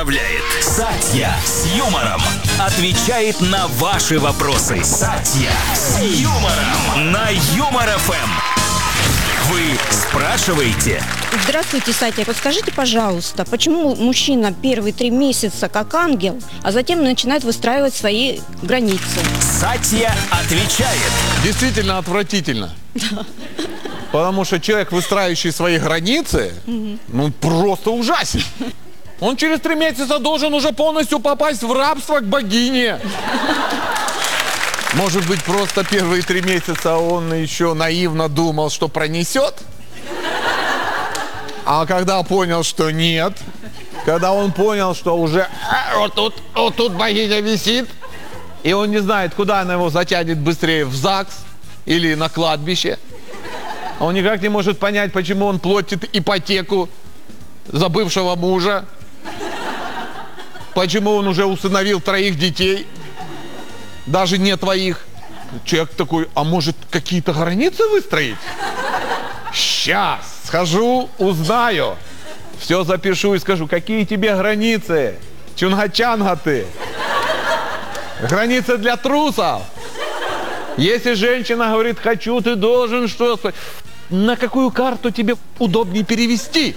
Сатья с юмором отвечает на ваши вопросы. Сатья с юмором на Юмор ФМ. Вы спрашиваете? Здравствуйте, Сатья. Подскажите, пожалуйста, почему мужчина первые 3 месяца как ангел, а затем начинает выстраивать свои границы? Сатья отвечает. Действительно отвратительно. Потому что человек, выстраивающий свои границы, ну просто ужасен. Он через 3 месяца должен уже полностью попасть в рабство к богине. Может быть, просто первые 3 месяца он еще наивно думал, что пронесет? А когда понял, что нет, когда он понял, что уже вот тут богиня висит, и он не знает, куда она его затянет быстрее, в ЗАГС или на кладбище, он никак не может понять, почему он платит ипотеку за бывшего мужа, почему он уже усыновил 3 детей, даже не твоих. Человек такой, а может какие-то границы выстроить? Сейчас схожу, узнаю, все запишу и скажу, какие тебе границы? Чунга-чанга ты. Границы для трусов. Если женщина говорит, хочу, ты должен что? На какую карту тебе удобнее перевести?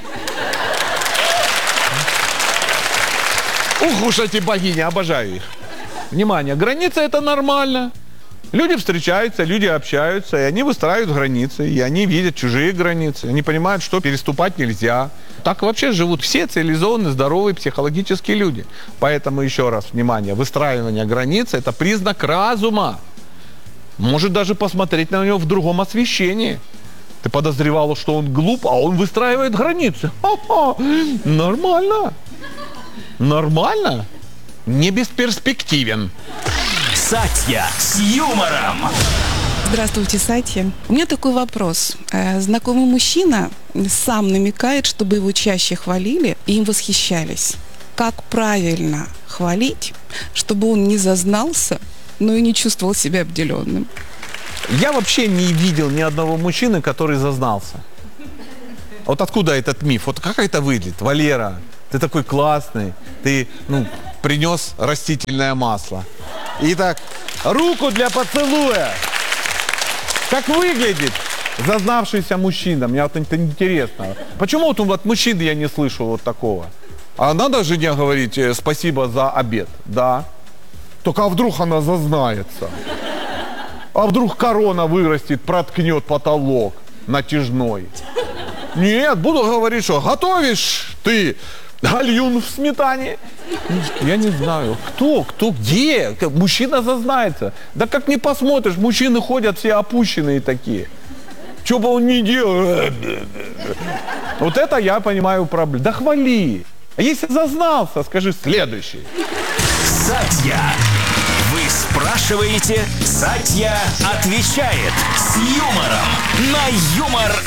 Ух уж эти богини, обожаю их. Внимание, границы это нормально. Люди встречаются, люди общаются, и они выстраивают границы, и они видят чужие границы, они понимают, что переступать нельзя. Так вообще живут все цивилизованные, здоровые, психологические люди. Поэтому еще раз, внимание, выстраивание границ – это признак разума. Может даже посмотреть на него в другом освещении. Ты подозревала, что он глуп, а он выстраивает границы. Ха-ха, нормально. Нормально. Не бесперспективен. Сатья с юмором. Здравствуйте, Сатья. У меня такой вопрос. Знакомый мужчина сам намекает, чтобы его чаще хвалили и им восхищались. Как правильно хвалить, чтобы он не зазнался, но и не чувствовал себя обделенным? Я вообще не видел ни одного мужчины, который зазнался. Вот откуда этот миф? Вот как это выглядит? Валера, ты такой классный, ты, принес растительное масло. Итак, руку для поцелуя. Как выглядит зазнавшийся мужчина? Мне вот это интересно. Почему вот от мужчин я не слышу вот такого? А надо жене говорить спасибо за обед? Да. Только а вдруг она зазнается? А вдруг корона вырастет, проткнет потолок натяжной? Нет, буду говорить, что готовишь ты гальюн в сметане? Я не знаю. Кто, где? Мужчина зазнается. Да как не посмотришь, мужчины ходят все опущенные такие. Что бы он ни делал. Вот это я понимаю проблему. Да хвали. А если зазнался, скажи следующий. Сатья. Вы спрашиваете, Сатья отвечает с юмором на Юмор